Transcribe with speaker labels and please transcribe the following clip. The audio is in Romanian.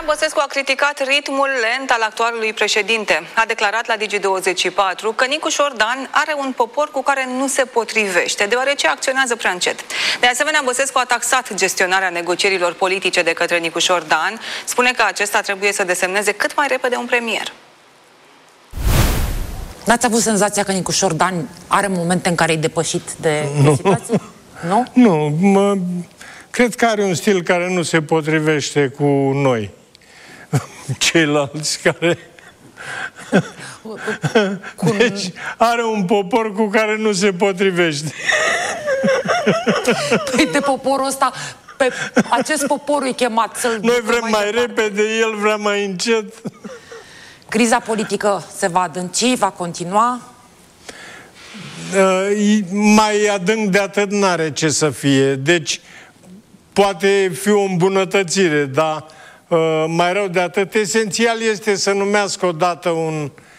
Speaker 1: Băsescu a criticat ritmul lent al actualului președinte. A declarat la Digi24 că Nicu Șordan are un popor cu care nu se potrivește, deoarece acționează prea încet. De asemenea, Băsescu a taxat gestionarea negocierilor politice de către Nicu Șordan. Spune că acesta trebuie să desemneze cât mai repede un premier.
Speaker 2: N-ați avut senzația că Nicu Șordan are momente în care e depășit de situații? Nu?
Speaker 3: Nu, cred că are un stil care nu se potrivește cu noi, ceilalți care... Deci are un popor cu care nu se potrivește.
Speaker 2: Păi de poporul ăsta, pe acest popor e chemat să-l...
Speaker 3: Noi vrem mai repede, el vrea mai încet.
Speaker 2: Criza politică se va adânci, va continua?
Speaker 3: Mai adânc de atât n-are ce să fie. Deci poate fi o îmbunătățire, dar mai rău de atât. Esențial este să numească odată un